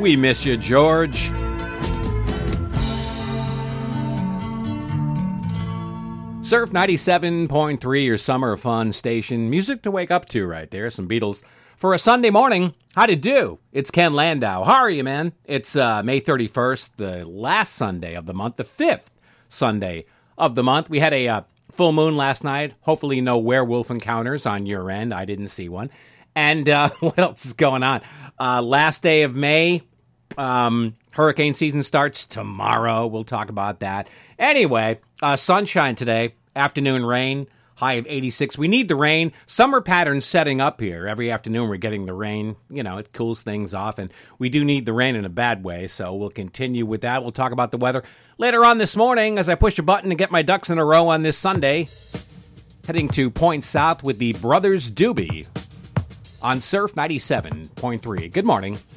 We miss you, George. Surf 97.3, your summer fun station. Music to wake up to right there. Some Beatles for a Sunday morning. How'd it do? It's Ken Landau. How are you, man? It's May 31st, the last Sunday of the month, the 5th Sunday of the month. We had a full moon last night. Hopefully no werewolf encounters on your end. I didn't see one. And what else is going on? Last day of May. Hurricane season starts tomorrow. We'll talk about that. Anyway, sunshine today. Afternoon rain, high of 86. We need the rain. Summer pattern's setting up here. Every afternoon we're getting the rain. You know, it cools things off, and we do need the rain in a bad way, so we'll continue with that. We'll talk about the weather later on this morning as I push a button to get my ducks in a row on this Sunday. Heading to Point South with the Brothers Doobie on Surf 97.3. Good morning.